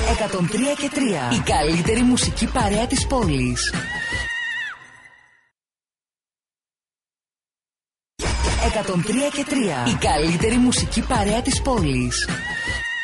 103 και 3. Η καλύτερη μουσική παρέα της πόλης. 103 και 3. Η καλύτερη μουσική παρέα της πόλης.